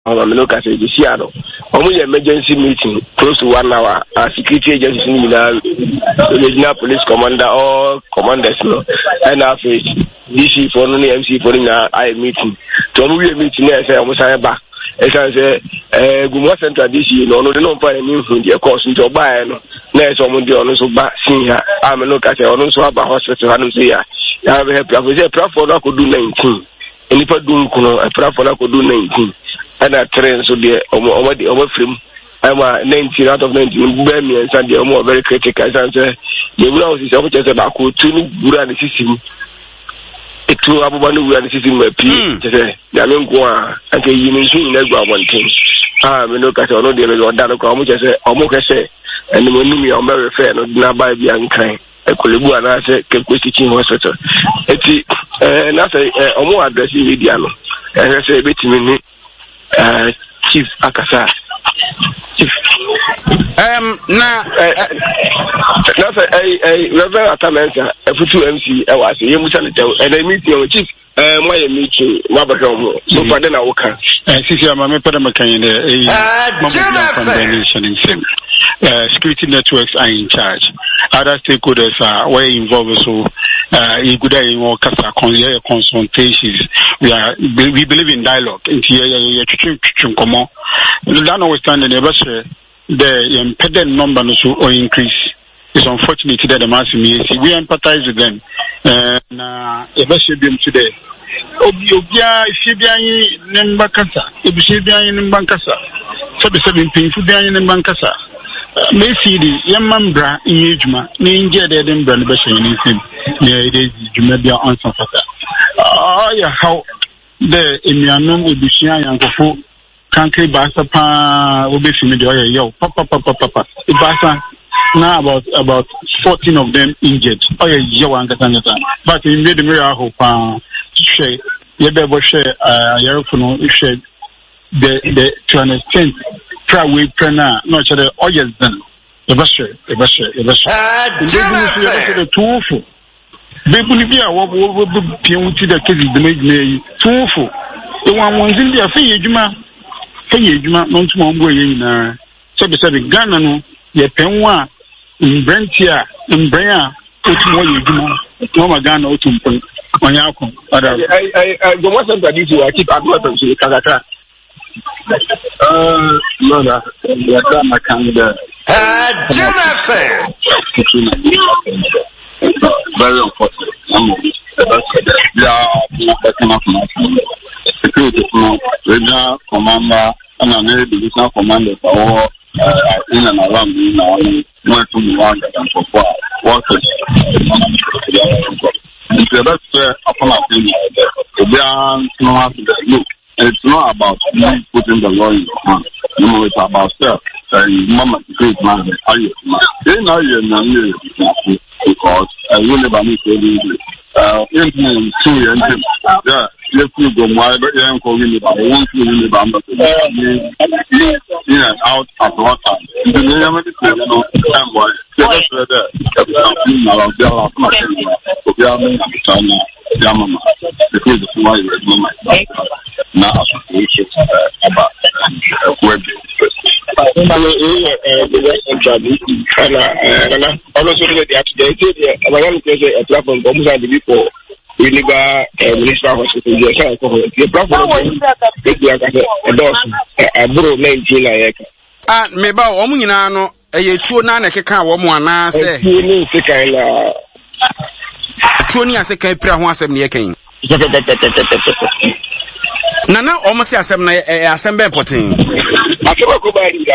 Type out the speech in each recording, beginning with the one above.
look at the Seattle. Only emergency meeting close to 1 hour. Security agencies in the regional police commander or commanders, and our DC for only MC for a meeting. To a meeting, I say, almost I back. As I say, Guma Center DC, no, no, find new from the course into buy. Next, someone the honors of back, seeing her. I'm a look at the honors of a hospital. I don't say, I have a platform that could do 19. And if I do, a platform that could do 19. And I train so the over film. I'm 19 out of 19. Burn and Sunday are more very critical. As I say, the world is always about tuning good and system. It to Abubanu and system where people, Yaminqua, and you mentioned never one thing. We look at all the other Dano, say, Omoka say, and the money are very fair, not by the unkind. A Kolibu and I say, Teaching Hospital. And that's a more addressing Lidiano. And I say, bit me. Chief Akasa. Chief. That's a Reverend Atamenta, a future MC. I was a young and I meet you, Chief. My meeting, Wabahomo. So for then I will come. Sisi Mama Pedamakan, a nation in Sim. Security networks are in charge. Other stakeholders are way involved. So, good more consultations. We believe in dialogue. Notwithstanding, the impeded number or increase. It's unfortunate that the mass community we empathize with them. Ever today. Obia, Shibiani, Nembakasa, Ibshibian in Bankasa, 77 painful in Bankasa. May see the Yamambra in Yujma, Ninja, the Edinburgh, anything. Yeah, it is Jumabia answer for that. Oh, yeah, how the Imianum will be Shian and Gofu, country Basa, will be familiar. Yo, papa, Ibasa. Now about 14 of them injured. Oh yeah, but in made the miracle. Share, share. The to an extent, try we prana. Not the oil then. The two. They believe what be the case the make two. The one in the affair, Juma, non small way. So the Ghana no. Ye penwa Brentia in Brea put more you do no Ghana or to Onyako. I go what somebody to keep at what to Kazaka. Mother, my candidate. Very unfortunate. Security regional commander and another divisional commander for in and around me now, not to be one and so far. What is the best upon our opinion? It's not about me putting the law in your hand. No, it's about self. Mama, great man, are you? They know you're because I really want to say in 2 years, yeah. Let's go my young community. I want to really in and out at one time. The name of the time was we never municipal hospital. The platform 19 meba omu nyina no eyetuo na nekeka wo mu ana se ni sekan la tuo ni aseka pira ho asem ne yekan nana omu se asem na asem be important akeba ko ba ndi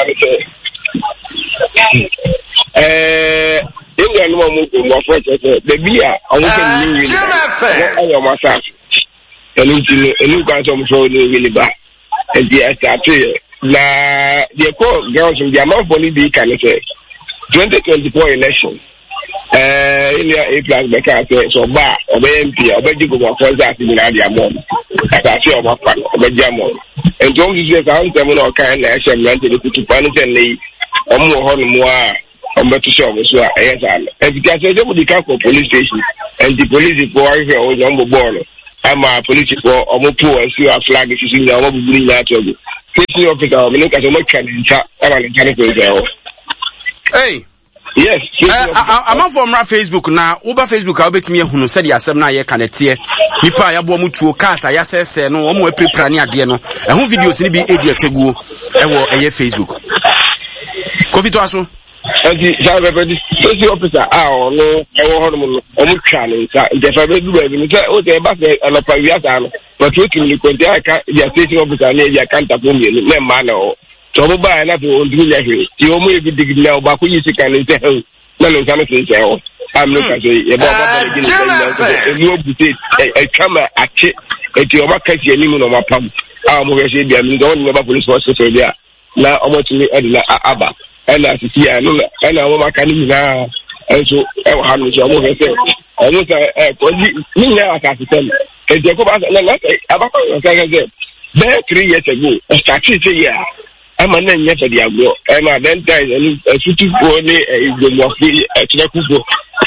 India no more the beer, I want to massage. And you guys are really bad. And the girls in the amount of money can say 2024 election. India A+ Becca so bar or MP or Bejigo for that in the mom. I feel my fun or Bejamon. And don't you just answer no kind of action mentally to punish and lay or more. I'm better sure so yes and because I don't the camp police station and the police is for young born ama police for omopo and see our flag is in our bubuli na to go station officer o me no ka so mo twa ne nta ama ne nta ne ko hey yes I'm from Facebook na uba Facebook a obetimi ehunu said yasem na ye kanete nipa ya bo mutuo kasa ya sese no omo prepare ne ade no ehun videos ni bi edi ateguo ewo eye Facebook kofi to aso enti jabe bedi station officer no ewo hono no omo twa ne nta defa be du be ni say o te ba se alopa wiasa no but we can konti aka ya station officer ne ya kanta po mi ne ma na o so mo ba na to ondu nya hwe ti o mo e big na ba ko yisi kan nte he na no san se se o am no ka say e ba ba be ni e no bute e kama ache e ti o ba ka ti ani mu no ma pam mo we se bia mi do no ba police force so bia na o mo ti ni e na aba e na sisi ya no e na mo ma kan ni na e so e wa ha no so mo we se o mo sa ko ni na aka system e je ko ba na aba ko ka ga ze be 3 years ago o start say yeah ama na nya fa diagbo ma den time any futu ko ni igbomo fi tinekugo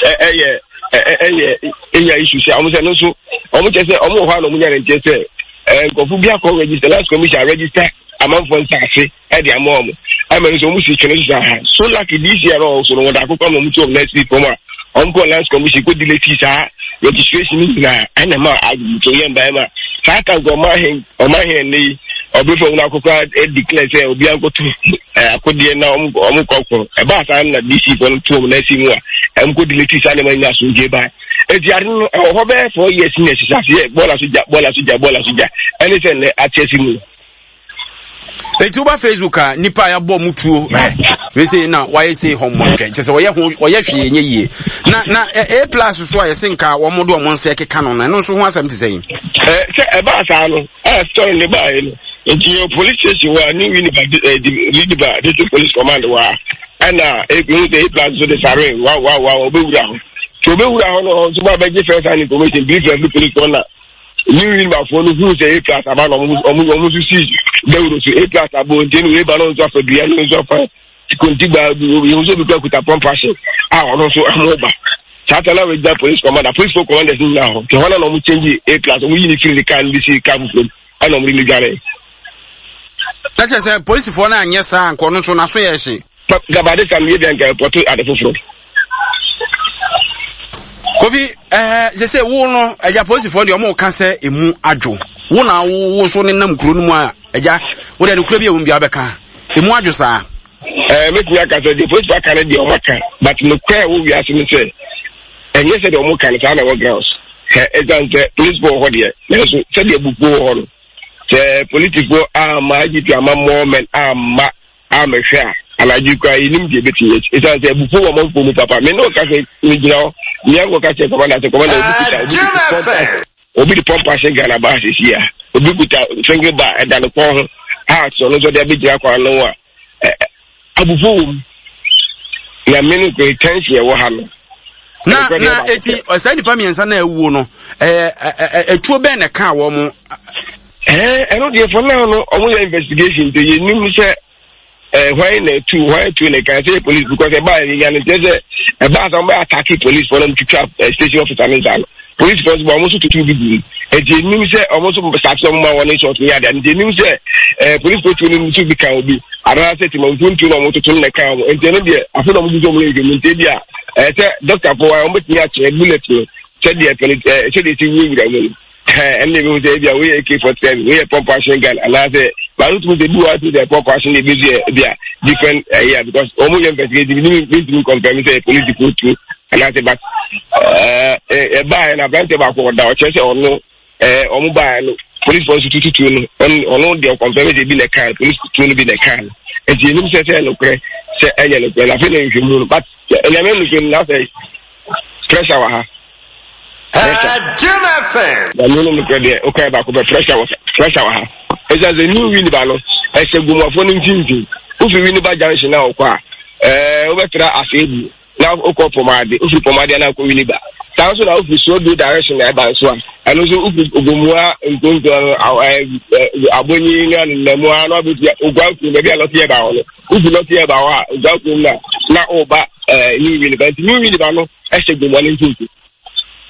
enya issue say omo say no so omo che say omo ho no munya nche say gofu bia ko register last commission register amount for nsaase di amom ama so mu si kene so like this year also no da akoko mo mutu of next weekoma onko last commission ko delete sa registration na ana ma aguto yemba ma sa ka go ma hen ni obefo na akoko declare say obi ankoto akodi na omukoko e ba sa na DC ko to na simu a emko delete sa na manya so je ba ejiare no ho be 4 years ni sisa bola suja anything na atesimu Etuba Facebook a nipa ya bo mutuo we say na why say homework say oye hwe nye yie na A+ so aye senka wo modo o monse keka no no so ho asem te say say e ba sa no story ne ba no enti police station wa ni win ba the police command wa ana e A+ so de sare wa obewura ho so obewura ho no so ba beje first and information brief the police corner you win ba for no who say A+ aba no omu see Deuro so A+ abo ntenu we ba no so fa bia no so fa kontigba you so be kuta pump fashion ono so amoba chatala we the police commander police commander is now ke wana no mu change A+ o yi ni feel the can be see cab from ana mo ni gare that is police for na anya sa anko no so na so ye hye gabade kan ye den ga porto adefofro Kofi je say wo no eja police for de o mo ka say emu adwo wo na wo so ne nam kuro no mu a eja wo de kuro bi e wo bia be ka emu adwo sa make we aka say the police back can dey o maka but no cry wo wi aso me say enye say de o mo kan say na wo girls eja nte police for ho de na so say de bubu ho no say political ama agitu ama moment ama amehwa alaji kwa inim de betinye eja say bubu wo mo mu papa me no ka say ni gina ni ango ka say commander obi di pump passing Ghana ba sisi ya obi buta finger ba e dan ko ho heart so no so de be kwa no wa abufu ya menu ko tension e wo ha no na eti osai di pamiensa na ewu no etuo be na ka wo mo eno de for now no omo ya investigation de ye nim se why na can say police because e ba ya ne say e ba so ba attack police for them to trap station officer in police force ba almost to be e dey nim say almost start some ma one shot me and dey nim say police go to nim to be can obi ara say ti mo tuntu no mo to na kan o ente no dey afa no mo do mo e me dia say doctor for o mo tiya che bullet no say dey say dey ti wi wi mo and they go say dia we AK47 we pump action gun and I say but we dey do out the pump action dey be there different because almost investigate we confirm say police go to and I say but buy na brand ba ko da o che say ono omo buy no police force tutu no ono dey confirm dey be na car police tutu be na car e dey nim say no kre say enye no kre na fe na nhwemu but enyame no na say pressure wa ha Jim FM. No kre okay ba ko be pressure wa ha e just a new win ba no e se gumafo no ntintin o fi win ba junction na o kwa o be tra afebu na o ko pomade o fi pomade na ko win ba tan so na o fi so do direction na e ba so and also o fi ogomua nkonto abonyi na mu ano be ogwa ku be bia lotie ba ho o fi lotie ba ho a ogwa ku na o ba new win ba no e se gumafo no ntintin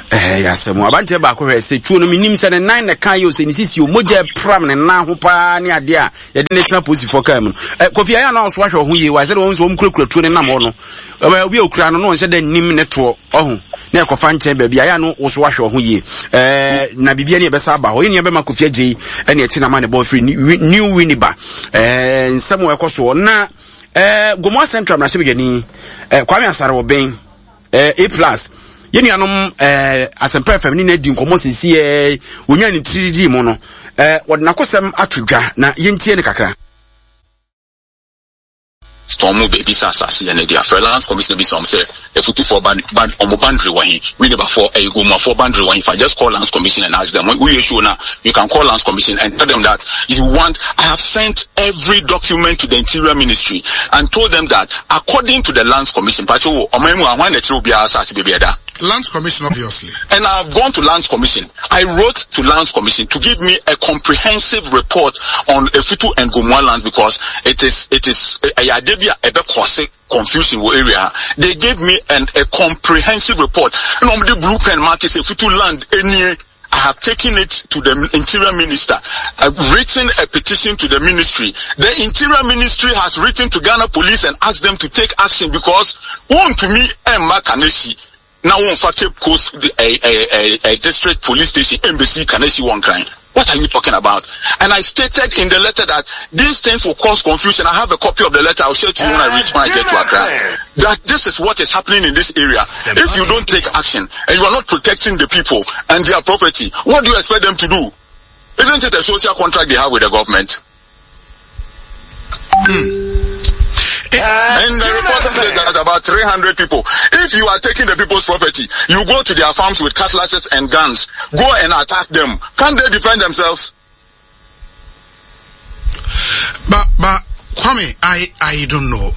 Yasemu abante ba ko hwese tuo no minim se ne nan na kan yo se ni sisi o moja pram ne na ho pa ne ade a ye de ne tena posi for kam no Kofi aya na so ahwe ho ye wa se de won so mkurakura tuo ne nam ho no obi okura no no se de nim ne to ohun na ekofa nchen ba bia aya no wo so ahwe ho ye na bibia ne e be sa ba ho ye ne be ma Kofi Agye ene eti na ma ne ball free new winiba nsamo ekoso na Gomoa Central na se begani Kwame Asare wo ben A+ yeni anom Asempa FM ni na di nkomo sisi wonya ni 3D mo no wode nakosem atodwa na yentie ne kakra Stormu baby sasasi and the Afrelans Commission be some say if you for band on boundary one we never for a go for boundary one. If I just call Lands Commission and ask them we issue now, you can call Lands Commission and tell them that if you want, I have sent every document to the Interior Ministry and told them that according to the Lands Commission, Lands Commission, obviously. And I've gone to Lands Commission. I wrote to Lands Commission to give me a comprehensive report on Efutu and Gomoa land because it is a confusion area. They gave me a comprehensive report. Normally blue pen mark is Efutu land any. I have taken it to the Interior Minister. I've written a petition to the ministry. The Interior Ministry has written to Ghana Police and asked them to take action because one to me Emma Kaneshi. Now on Cape Coast a district police station embassy Kaneshi one crime. What are you talking about? And I stated in the letter that these things will cause confusion. I have a copy of the letter. I'll share to you when I reach when I get to Accra. That this is what is happening in this area. If you don't take action and you are not protecting the people and their property, what do you expect them to do? Isn't it a social contract they have with the government? And the report says that about 300 people. If you are taking the people's property, you go to their farms with cutlasses and guns. Go and attack them. Can't they defend themselves? But Kwame, I don't know.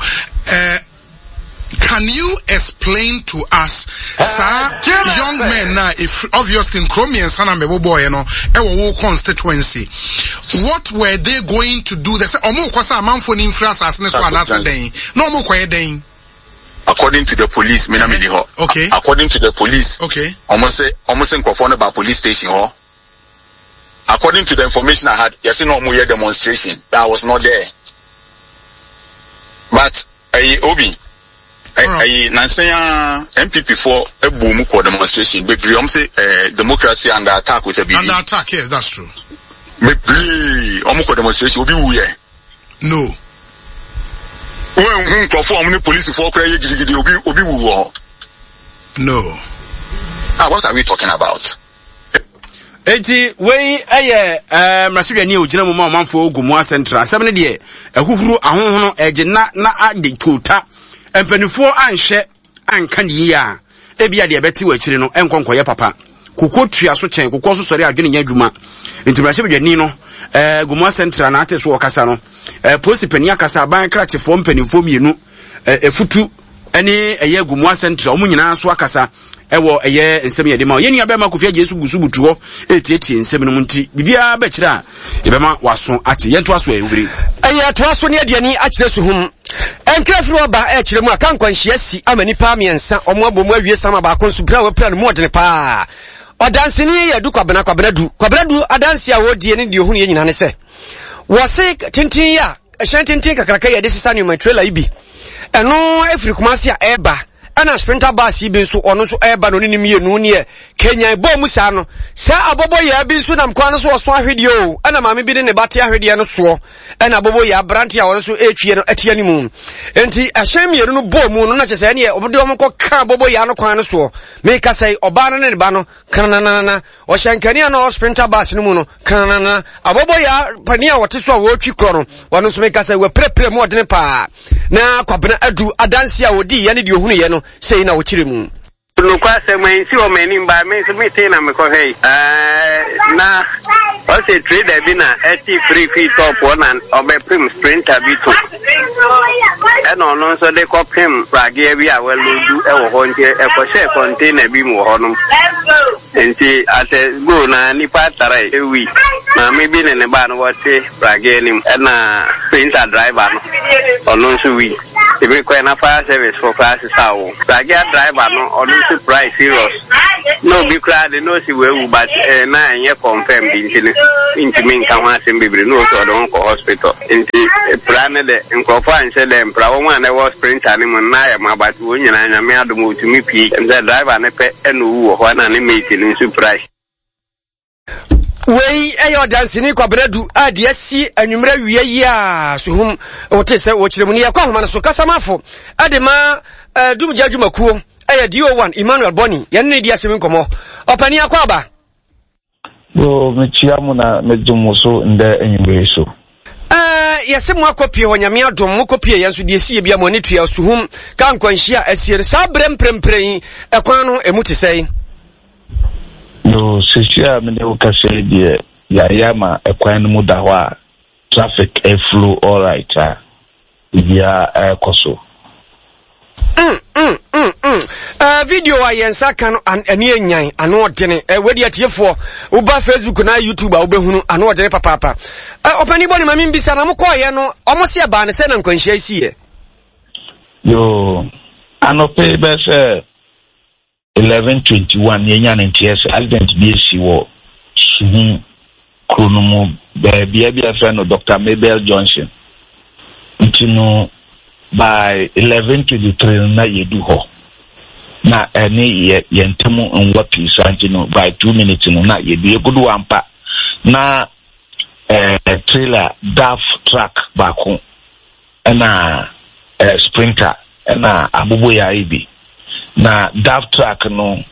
Can you explain to us, sir, young men now, if obviously in Chromie and Sana Meboboy, constituency, what were they going to do? They say, according to the police, okay. According to the police, okay. Almost in by police station, according to the information I had, yes, no more demonstration. I was not there. But Obi, Nansanya MPP for a boom for demonstration. But say democracy under attack was a big under attack. Yes, that's true. But demonstration will be where? No. When police for no. What are we talking about? Eti we mrasibia ni ogina mu manfo Gomoa Central asem de ehuhuru ahonhono na ade tota empanifo anhye anka ne ya ebia de beti wachiri no enkonkoye papa kokko tua so chen kokko so sori adwene nya adwuma enti mrasibia ni no Gomoa Central na ateso okasa no police pani akasa ban krachefo mpanifo mienu Efutu ene eye Gomoa Central omu nyina so akasa ewo eye nsem ye de ma ye ni abema Kofi Agye su gusu butuo etietie nsem no munti bibia ba kira ebema waso ate ye to aso ewuri eye to aso ne de ani akire su hum enkrafiri oba ekire mu aka nkwanhia si amani pa miensa omo abomu awie sama ba konsu bra we plan mo de pa odanse ni ye du kwabena du adanse a wodie ne de ohunu ye nyina ne se wo se tintin ya ehyantintin kakraka ye de sisa ne ma trailer ibi eno afiri Kumasi a eba ana sprinter bus ibi nso ono so eba no ni mienu ne Kenya bo mu sa no sa abobo ya bi nso nam kwa no so so ahwede o ana maame bi ne bate ahwede no so ana abobo ya branch a ono so etwie no atia ni mu enti ahyan mienu no bo mu no na chese ne obode omko ka abobo ya no kwa no so me ka sai oba no ne ba no kanana o shankani na sprinter bus no mu no kanana abobo ya pani a wote so a wo twi kro no wono so me ka sai we prepare mo de ne pa na kwabena adu adanse a wodi ye ne de ohunu ye no sei na wo kire mu no kwase mwen si o meni mba men so meti na me ko hey na o se trader bi na 83 feet up one o be prim sprinter bi to e no no so de ko prim rage bi a weludu e wo ho ntie e ko share container bi mu ho no enti ate go na ni patara ewi na me bi ne ba no wote rage ni e na sprinter driver no ono so wi Even when a fire service for classes out. I get driver no or no price serious. No be crowd no see where but na ye confirm into me can want to be no so don't go hospital. Into plan the incorporate said them problem one I was print animal na but when you na me ado move to me p and the driver na pe enu ho na meeting in surprise. Wey ayo dancing kwa bredu ade asi anwumra wie yi a sohum wote se wo kiremu ne yakwa homa so kasamafo ade ma dum jadwumakuo ayo DO1 Emmanuel Boni yan ne dia semi nkomo opani akwa ba bo mechiamu na medumuso nde anwumre so yese mo akopie honyame adom mo kopie yenso de sie bia mo ne tua sohum kan kwanhia asiere sa brempremprem ekwan no emuti sei no sisia me de okase de yama ekwan mu da ho a traffic flow all right ya koso video wa yensa kan ani enyan ano odene wedi atiefo uba Facebook na YouTube a ubehunu ano odene papa opani boni mami mbisa na mkoye no omosi aba ne se na nkwanhia isiye yo anope be se 11:21 yenya na NTS accident BC wo suhu kronomo bia no Dr. Mabel Johnson ntino by 11:23 na yedu ho na ene yentemu nwa pisa ntino by 2 minutes no na yedu yegudu ampa na trailer DAF truck bako na sprinter na abubo ya ibi na DAF truck no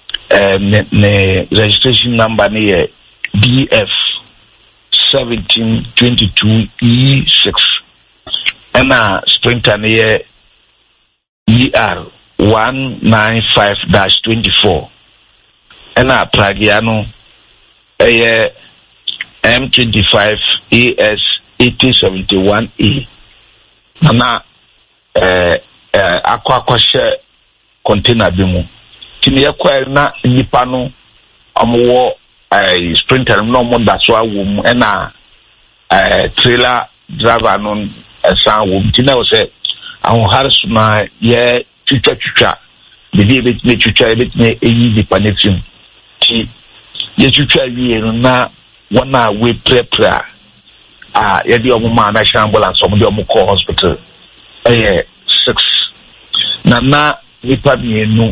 ne registration number ni DF 1722E6 na sprinter ni ER 195-24 na Pragiano M25 AS 8071E na akwakwashe container bimu tini yakwa na nipa no amwo sprinter no mo da so awum na trailer driver no sanwum tini o se ahun harsu na ye twitwa bibi ebetime twitwa ebetime eyi nipa nefim ti ye twitwa wie no na wana we prepare ye di omuma national ambulance omo di omo call hospital 6 na nipa mienu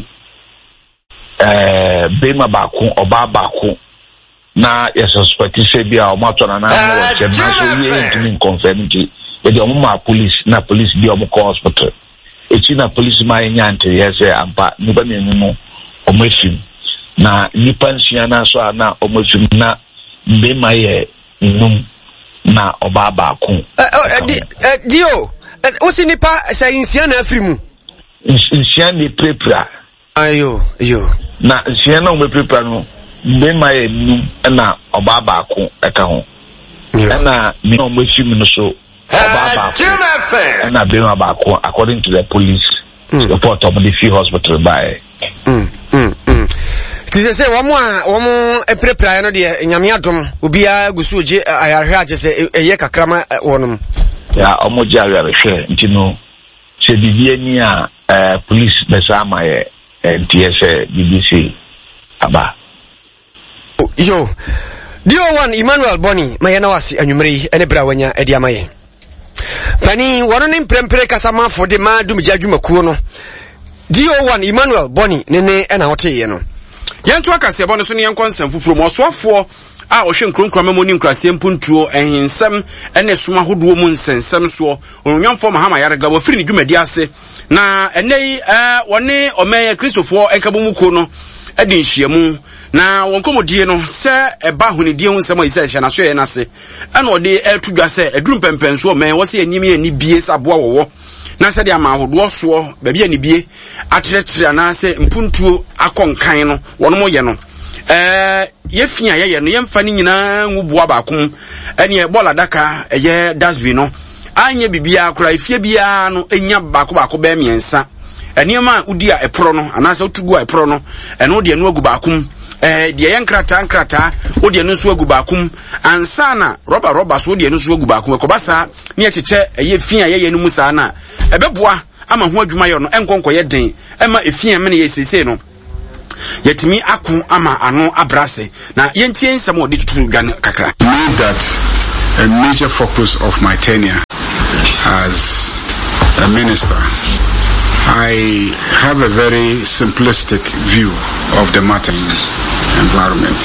bema bako oba bako na ye suspect say bia o mato na na wo se na so ye intimi confirm ti e de omuma police na police di omo call hospital echi na police ma nyante ye say ampa nipa mienu no omefim na nipa nsia na so na omefim na bema ye num na oba bako dio osi nipa say nsia na afrimu nsia ni prepare ayo na nsia na o prepare no bema ye num na oba bako eka ho na ni o mefim no so oba bako na bema bako according to the police report of the field hospital by Tise womo prepare no de nyame adom obia gusu oje ayarhwe agese eye kakrama wonum ya omoje ayarhwe ntino se bibie ni a police besama ye NTS BBC aba yo DO1 Emmanuel Boni mayana wasi anwumre ene bra wanya edi amaye pani wono ne mprempre kasama for de ma dum jadwumakuo no DO1 Emmanuel Boni nene ena hoteye no yantu akase ebo no so ne yankonsam fufuro mo soafo a ohwe nkronkrama mo ni nkrase mpuntuo ehinsam ene soma hodo mu nsensam so onwamfo mahama yarega wo firi ni dwumadi ase na enei wone omeye kristofo enkabomuko no edi nhyiamu na wonkomodie no se eba hunidie hu nsam ayise hye na so ye na se ana ode atudwa se eduru pempenso omeye wo se enimi ani bie saboa wowo na se de ama hodo so ba bia ni bie atretre na se mpuntuo akonkan no wono mo ye no yefia ye no yemfa ni nyina nwubua baakum ene e bola daka eye dasbi no anye bibia akura efie bia no enya baako ba miensa eniema udi a epro no anase otugu a epro no eno de enu agu baakum de yenkrata odi enu so agu baakum ansana roba so odi enu so agu baakum ekobasa ne echeche eye fia ye enu musa na ebeboa ama ho adwuma yo no enkonko ye den ema efia me ne yesese no yetimi ako ama ano abrase na yentie nsem odi tutu dwan kakra. That a major focus of my tenure as a minister, I have a very simplistic view of the matter environment.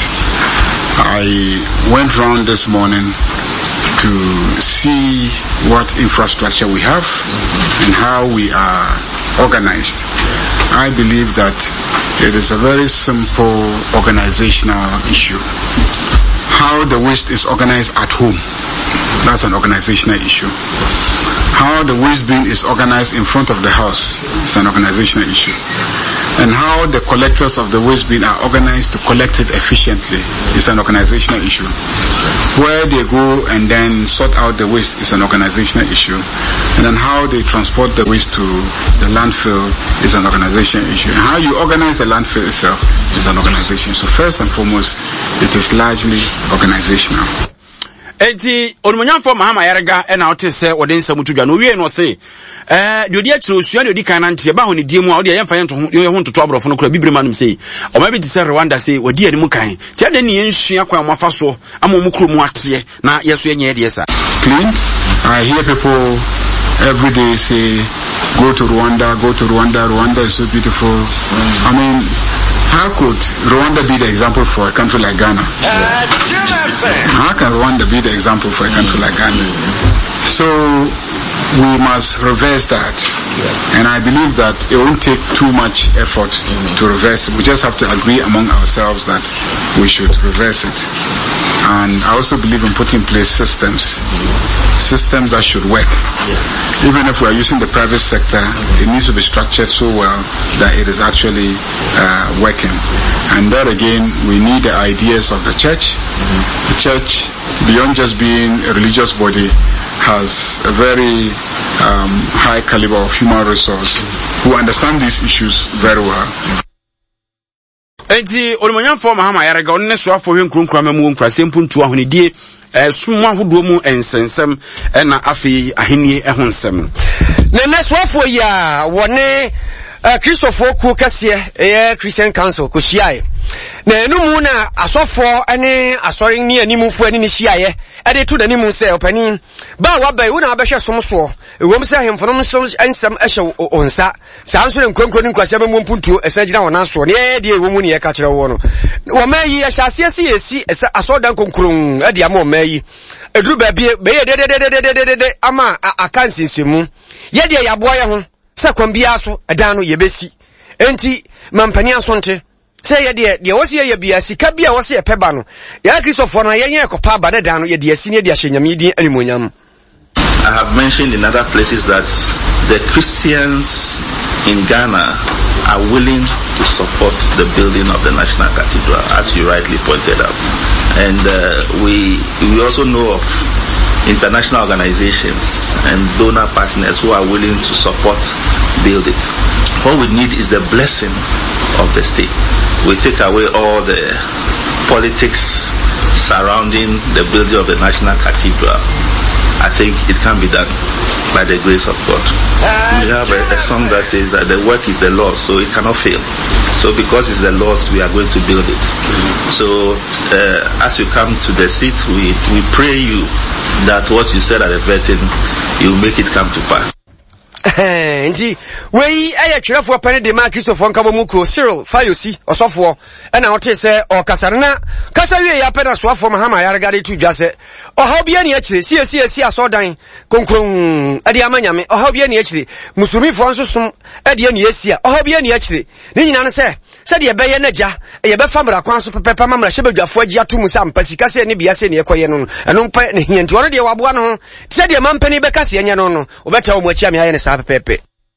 I went round this morning to see what infrastructure we have and how we are organized. I believe that it is a very simple organizational issue. How the waste is organized at home, that's an organizational issue. How the waste bin is organized in front of the house is an organizational issue. And how the collectors of the waste bin are organized to collect it efficiently is an organizational issue. Where they go and then sort out the waste is an organizational issue. And then how they transport the waste to the landfill is an organizational issue. And how you organize the landfill itself is an organization. So first and foremost, it is largely organizational. Enti onumonyamfo Mahama Yarega na wote se wode nsam tudwa no wie no se dodi akire osua dodi kan na ntie ba ho ne die mu a wode yemfa yento ho ntoto abrofo no kura bibire manum sei o ma bi dise Rwanda sei wodi ani mu kan ti ade ne yensua kwa amafa so amomu kuro mu ate na yeso yenye de esa clean. I hear people every day say go to Rwanda, Rwanda is so beautiful. I mean, how could Rwanda be the example for a country like Ghana? How can Rwanda be the example for a country like Ghana? So we must reverse that. And I believe that it won't take too much effort to reverse it. We just have to agree among ourselves that we should reverse it. And I also believe in putting in place systems that should work. Even if we are using the private sector, it needs to be structured so well that it is actually working. And that again, we need the ideas of the church. The church, beyond just being a religious body, has a very high caliber of human resource who understand these issues very well. Enti onumonyamfo Mahama Yarega onne so afo hwe nkronkra mamu nkrase mpuntu ahonidie sumu ahodo mu ensensem na afi ahenie ho nsem na neso afo ya wone Christopher ku kase Christian Council ko shiae na enumu na asofo ene asori ni animufo ani ni shiae ade to danimu se opani ba wa bai una abehwe somso ewom se ahemfonom so ensem ehye onsa sanso ne nkronkro ni nkwase mamu mpuntuo esagina wona so ne de ewom ni ye ka kire wo no wo mayi ahyase esi asodan konkron ade ama wo mayi eduru ba bie be ye de ama akansinsemu ye de yaboa ye ho se kwambia so edan no yebesi enti mampani asonte say ye de wose ye bia sika bia wose ye peba no ya Christopher na ye ekopa ba de dan no ye de asini de ahyanyam din animonyam. I have mentioned in other places that the Christians in Ghana are willing to support the building of the National Cathedral, as you rightly pointed out. And we also know of international organizations and donor partners who are willing to support build it. What we need is the blessing of the state. We take away all the politics surrounding the building of the National Cathedral. I think it can be done by the grace of God. We have a song that says that the work is the Lord's, so it cannot fail. So because it's the Lord's, we are going to build it. So as you come to the seat, we pray you that what you said at the vetting, you make it come to pass. Nti we ayatwerefo pane de ma Christopher Nkabomuko Cyril Fayosi osofo na wote se o kasarna kasa wie ya pena soafo Mahama Yarega de tudwa se oha bia ne akire sie asodan konkron ade amanyame oha bia ne akire musulmifo nsosom ade ne asia oha bia ne akire ne nyina ne se de beye naja ye be famra kwan so pepepa mamra hyebadwafo agi atomu sam pasika se ne bia se ne ekoye no eno mpa ne hienti wono de waboa no se de mampani be kase enya no obeta wo machi ame aye ne sa pepepe.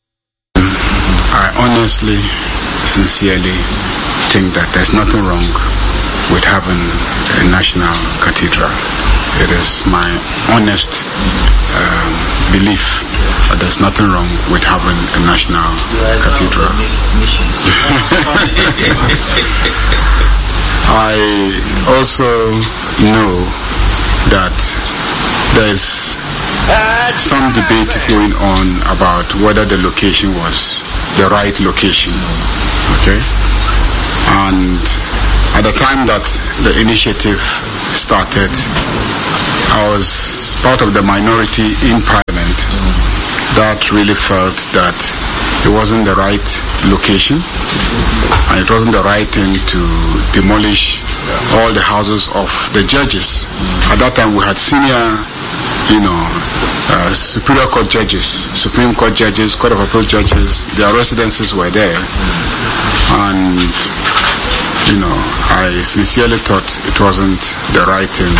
I honestly, sincerely think that there's nothing wrong with having a national cathedral. It is my honest belief that there's nothing wrong with having a national cathedral. I also know that there's some debate going on about whether the location was the right location. Okay? And at the time that the initiative started, I was part of the minority in Parliament that really felt that it wasn't the right location and it wasn't the right thing to demolish all the houses of the judges. At that time we had senior, Superior Court judges, Supreme Court judges, Court of Appeal judges. Their residences were there, and I sincerely thought it wasn't the right thing.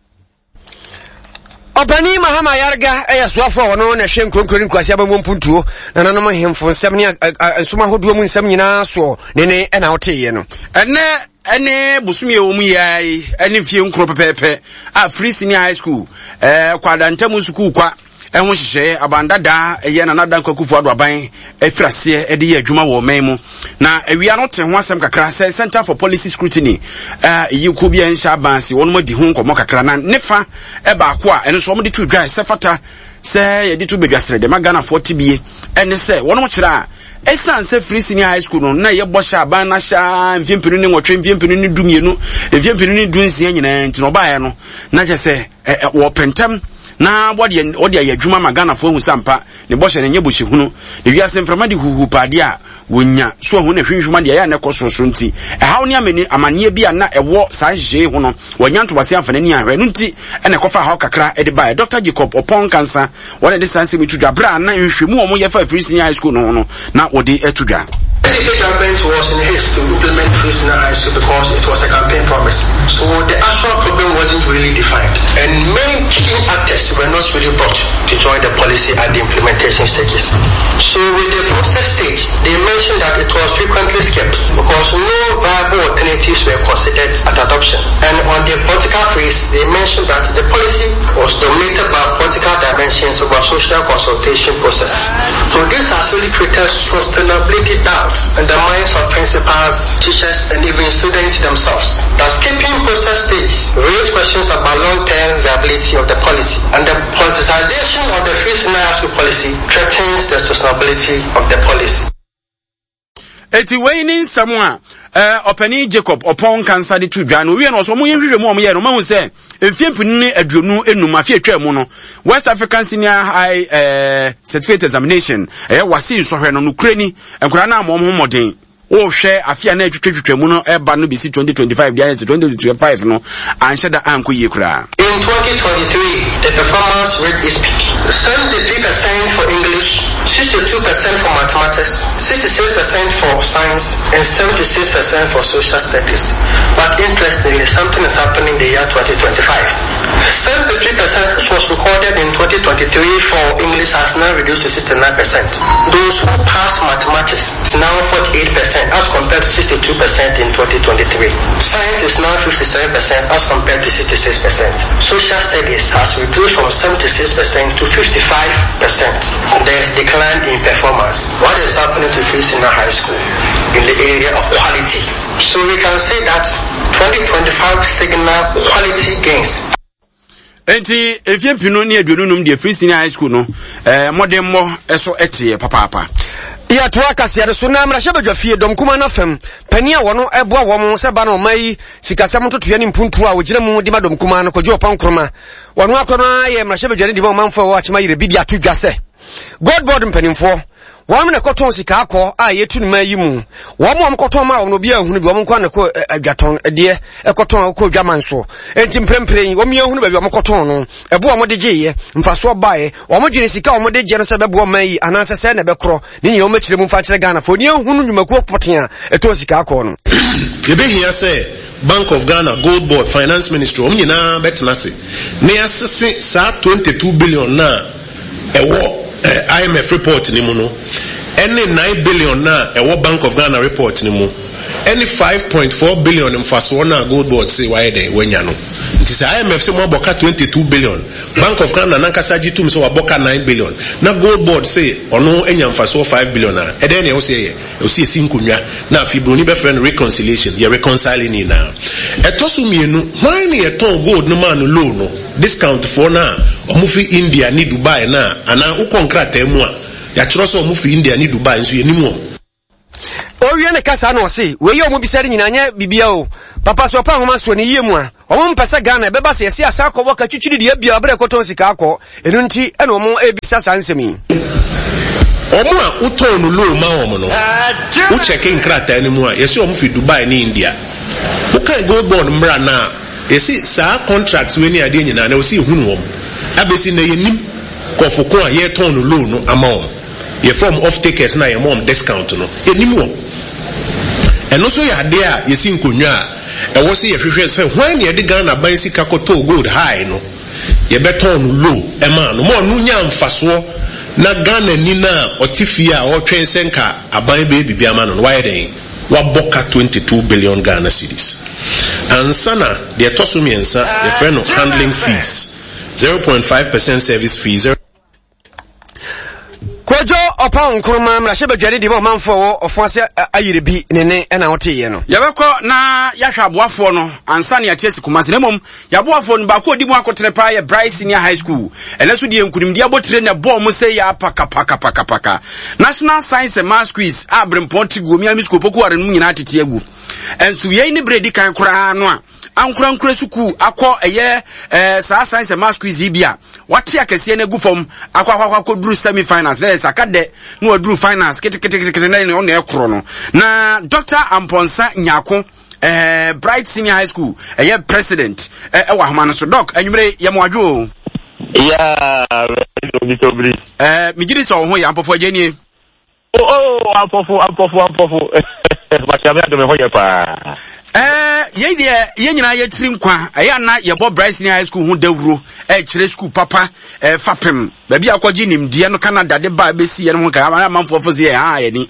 Obani Mahama Yarga swafo wono na hwe nkronkron kwasi aba mompuntuo na nanom hemfo nsem ne nsoma hodo mu nsem nyina so ne na woteye no ene busumi omu yai ene fie nkro pepepe a free senior high school kwada ntamu school kwa ehun hihye abandada eye na nadan kwakufu ado aban efrase ede ye adwuma wo memu na awia no te ho asem kakra se Center for Policy Scrutiny yiku bia nsha bansi wonu madi hu nkomo kakra na nefa ba ko a ene so mo de tu dwan se fata se ye de tu bedwasere de magana 40 bie ene se wonu mo kira esan se free senior high school no na ye bosha aban na sha mfimpinu ni nwotwe mfimpinu ni dumienu mfimpinu ni dunsia nyina ntino ba ye no na je se wo pentam na wodi ayadwuma magana fo hu sampa ne boshe ne nyebuchi hunu ne wiase mframa de huhu pade a wonya so hu ne hwehwuma de ya ne kosoro nti hawo ne amanie bi na ewo sa hye hu no wonya ntobase amfane ni ahwe nti ene kofa hawo kakra ede ba Dr. Jacob Opon Kansa wona de sanse mitudwa bra na nhwemu omo ye fa free senior high school no na wodi etudwa. The government was in haste to implement free senior high school because it was a campaign promise. So the actual problem wasn't really defined. And main key actors were not really brought to join the policy at the implementation stages. So with the process stage, they mentioned that it was frequently skipped because no viable alternatives were considered at adoption. And on the political phase, they mentioned that the policy was dominated by political dimensions over social consultation process. So this has really created sustainability doubt in the minds of principals, teachers, and even students themselves. The skipping process stage raised questions about long-term viability of the policy, and the politicization of the free senior high school policy threatens the sustainability of the policy. Eti weini samwa Opani Jacob Opon Kansa de tudwa no wie no so mo yehwehwe mo ye no mahu se emfiempini ne aduonu enum afi atwa mu no West African Senior High Certificate Examination wasi nsohwe no nukreni enkura na mo moden o hwe afia na atwetwetwa mu no eba no bisi 2025 dia 2025 no anhyeda anko yekura. In 2023 the performance rate is peak. 73% for English, 62% for mathematics, 66% for science, and 76% for social studies. But interestingly, something is happening in the year 2025. 73% which was recorded in 2023 for English has now reduced to 69%. Those who pass mathematics now 48% as compared to 62% in 2023. Science is now 57% as compared to 66%. Social studies has reduced from 76% to 55%. There's decline in performance. What is happening to free senior high school in the area of quality? So we can say that 2025 signal quality gains. Enti efiempino ne aduonum de free senior high school no modern mo eso etie papa ya tuaka siade so na mra shebe dwafie dom kuma na fam pani a wono eboa wo se ba no mai sikasam ntoto ne mpuntu a wogire mu di madom kuma no kojo pankroma wono akono ye mra shebe dwade di ba manfo wo achima yire bidi atodwa se God board mpanimfo wam na koton sika akọ a yetu nma yi mu wam koton ma won obi ahunu bi wam kwa na ko adwaton de koton ko dwamanso enti mprempren wam ahunu ba bi wam koton no ebo wam de geye mfaso bae wam dwene sika wam de gye no se bebo mai ananse se na bekro ni nyɛ wam akire mu fa kire Ghana fo ni ahunu nwumaku poten a eto sika akọ no yebe hia se Bank of Ghana Gold Board Finance Ministry nyina betena se ne asese sa 22 billion na ewo IMF report ni mu no any 9 billion na Bank of Ghana report ni mu any 5.4 billion mfaso na Gold Board say why dey wenya no nti say IMF say mo boka 22 billion Bank of Ghana nankasa jitum so waboka 9 billion na Gold Board say ono enya mfaso 5 billion na eden e o say sinkunwa na fibroni be friend reconciliation ye reconciling ni na etosu mienu why ni eton gold no man low no discount for na omufi India ni Dubai na ana ukonkrata emu a ya kyerɛ sɛ omufi India ni Dubai nso yenimu owie ne kasa na ɔse we yi omubisari nyina nya bibia o papa so pa homa so ne yemu a ɔmo mpɛsɛ Ghana bɛba sɛ yɛsi asa akɔ waka twitwiri de abia abrɛ kɔtɔn sika akɔ enu nti ɛna ɔmo ebisa sansɛm yi ɔmo a utɔn no low ma ɔmo no wo checking krata ne mu a yɛsi ɔmo fi Dubai ni India ukai gold bond mbra na yɛsi saa contracts we ni ade nyina na osi ehunu wɔm abesi na yenim kɔfoko a yɛtɔn no low no ama wɔm ye from off takers na ye mom discount no yenim wɔm ɛno so yɛ ade a yɛsi nkonwa a ɛwɔ se yɛhwehwɛ sɛ hwan ne yɛde Ghana ban sika kɔtɔ gold high no yɛbɛtɔn no low ɛma no mo no nya mfasoɔ na Ghana ni na ɔtifie a ɔtwɛn sɛnka aban be bibi ama no why den waboka 22 billion Ghana cedis ansana de ɛtɔso miɛnsa yɛfrɛ no handling fees 0.5% service fees Kojo opa nkroma mrahye badwade di ma manfo wo ofase ayire bi nene na wote no yabekɔ na yahwa aboafo no ansa ne atiasi kumase na mom yaboafo no ba ko di mu akotere pa ye Bryce Senior High School ene so de enkunim de abotire na bɔ mo se ya paka National Science and Maths Quiz abrempɔnti go mi ami school poku are no nyina tete agu enso ye ni bredi kan kora no a ankura suku akɔ saa Science and Maths Quiz bia wate akɛse na gu fam akɔ duru semi finals na sakade no duru finals kete na on ekro no na Dr. Amponsa Nyako Bright Senior High School president wa hama so doc anwumre yamwadwo ya Obitobri migiri so ho ya ampofo agenie ampofo bachabe do me hoye pa ye nyina ye tiri nkwa na ye bo Bryce Senior High School hu dawuro kire school papa fapem ba bia akwaji nimdie no Canada de ba besi ye no ka amanfo fo se ye ni